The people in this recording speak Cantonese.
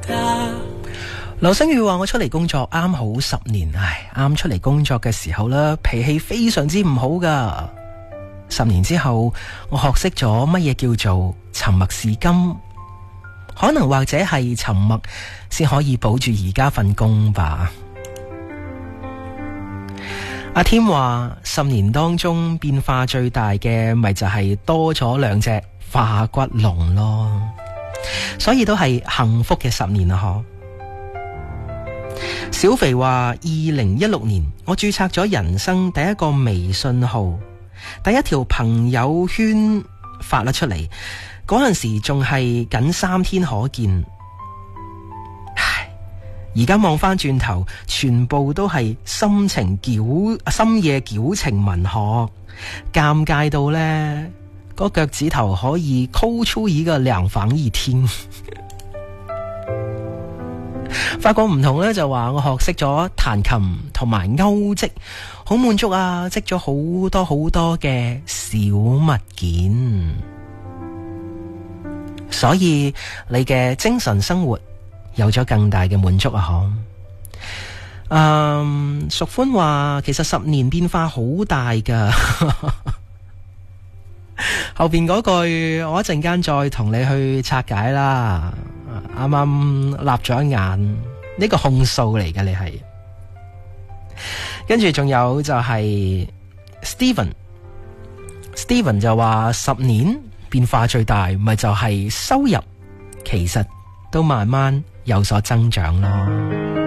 劉星宇話我出嚟工作啱好10年，啱出嚟工作嘅時候呢，脾氣非常之唔好噶。10年之後，我學識咗乜嘢叫做沉默是金，可能或者係沉默先可以保住而家份工吧。阿添話10年當中變化最大嘅咪就係多咗2隻化骨龍咯，所以都係幸福嘅10年啊！嗬。小肥話2016年我註冊咗人生第一個微信號，第一條朋友圈發咗出嚟，嗰陣時仲係僅3天可見。而家望翻轉頭，全部都係深夜矯情文學，尷尬到呢個腳趾頭可以摳出一個兩房一廳。發覺唔同呢，就話我學識咗彈琴同埋勾織，好滿足啊！織咗好多好多嘅小物件，所以你嘅精神生活有咗更大嘅滿足啊！淑歡話其實10年變化好大噶。後邊嗰句我一陣間再同你去拆解啦。啱啱立咗眼，呢個控訴嚟嘅你係。跟住仲有就係 Steven 就話10年變化最大咪就係收入其實都慢慢有所增長咯。